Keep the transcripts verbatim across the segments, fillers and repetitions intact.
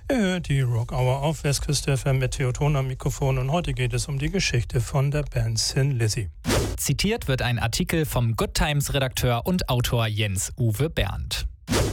Ihr hört die Rock Hour auf Westküste F M mit Theoton am Mikrofon und heute geht es um die Geschichte von der Band Thin Lizzy. Zitiert wird ein Artikel vom Good Times-Redakteur und Autor Jens-Uwe Berndt.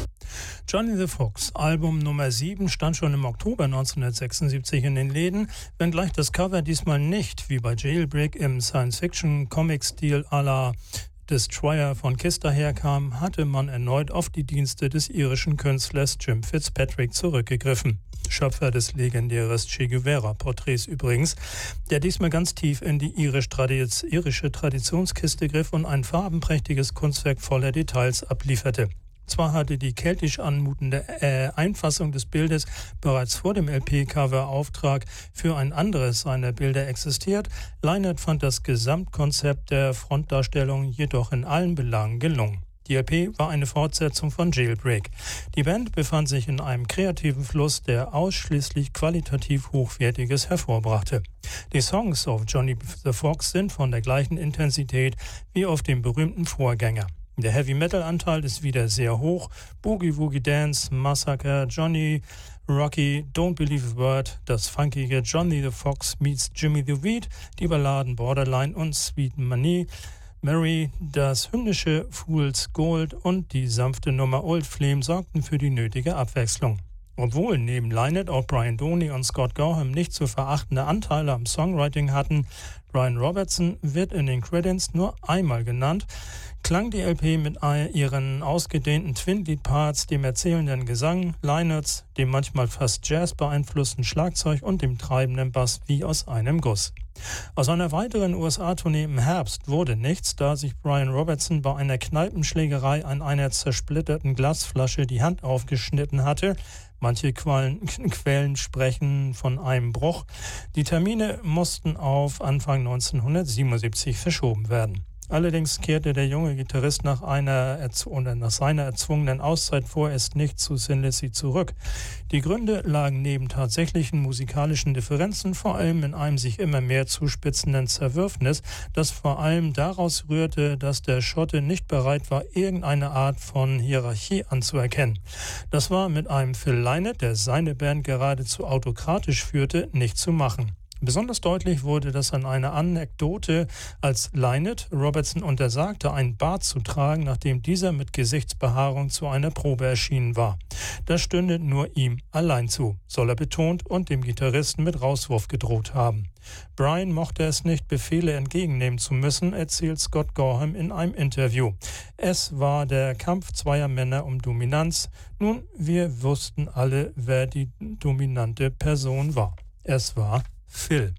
Johnny the Fox, Album Nummer sieben, stand schon im Oktober neunzehnhundertsechsundsiebzig in den Läden, wenngleich das Cover diesmal nicht, wie bei Jailbreak, im Science-Fiction-Comic-Stil à la Destroyer von Kiss daherkam, hatte man erneut auf die Dienste des irischen Künstlers Jim Fitzpatrick zurückgegriffen. Schöpfer des legendären Che Guevara-Porträts übrigens, der diesmal ganz tief in die irisch Tradiz- irische Traditionskiste griff und ein farbenprächtiges Kunstwerk voller Details ablieferte. Zwar hatte die keltisch anmutende äh, Einfassung des Bildes bereits vor dem L P-Cover Auftrag für ein anderes seiner Bilder existiert, Leinert fand das Gesamtkonzept der Frontdarstellung jedoch in allen Belangen gelungen. Die L P war eine Fortsetzung von Jailbreak. Die Band befand sich in einem kreativen Fluss, der ausschließlich qualitativ Hochwertiges hervorbrachte. Die Songs auf Johnny the Fox sind von der gleichen Intensität wie auf dem berühmten Vorgänger. Der Heavy-Metal-Anteil ist wieder sehr hoch. Boogie Woogie Dance, Massacre, Johnny, Rocky, Don't Believe a Word, das funkige Johnny the Fox meets Jimmy the Weed, die Balladen Borderline und Sweet Money, Mary, das hündische Fool's Gold und die sanfte Nummer Old Flame sorgten für die nötige Abwechslung. Obwohl neben Lynott auch Brian Doney und Scott Gorham nicht zu verachtende Anteile am Songwriting hatten, Brian Robertson wird in den Credits nur einmal genannt, klang die L P mit ihren ausgedehnten Twin-Lead-Parts, dem erzählenden Gesang, Lynotts, dem manchmal fast Jazz beeinflussten Schlagzeug und dem treibenden Bass wie aus einem Guss. Aus einer weiteren U S A-Tournee im Herbst wurde nichts, da sich Brian Robertson bei einer Kneipenschlägerei an einer zersplitterten Glasflasche die Hand aufgeschnitten hatte. Manche Quellen, Quellen sprechen von einem Bruch. Die Termine mussten auf Anfang neunzehnhundertsiebenundsiebzig verschoben werden. Allerdings kehrte der junge Gitarrist nach einer oder nach seiner erzwungenen Auszeit vorerst nicht zu Thin Lizzy zurück. Die Gründe lagen neben tatsächlichen musikalischen Differenzen vor allem in einem sich immer mehr zuspitzenden Zerwürfnis, das vor allem daraus rührte, dass der Schotte nicht bereit war, irgendeine Art von Hierarchie anzuerkennen. Das war mit einem Phil Lynott, der seine Band geradezu autokratisch führte, nicht zu machen. Besonders deutlich wurde das an einer Anekdote, als Lynott Robertson untersagte, einen Bart zu tragen, nachdem dieser mit Gesichtsbehaarung zu einer Probe erschienen war. Das stünde nur ihm allein zu, soll er betont und dem Gitarristen mit Rauswurf gedroht haben. Brian mochte es nicht, Befehle entgegennehmen zu müssen, erzählt Scott Gorham in einem Interview. Es war der Kampf zweier Männer um Dominanz. Nun, wir wussten alle, wer die dominante Person war. Es war Phil.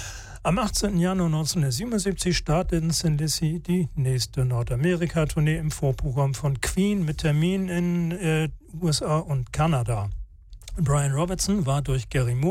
Am achtzehnten Januar neunzehnhundertsiebenundsiebzig starteten Thin Lizzy die nächste Nordamerika-Tournee im Vorprogramm von Queen mit Terminen in äh, U S A und Kanada. Brian Robertson war durch Gary Moore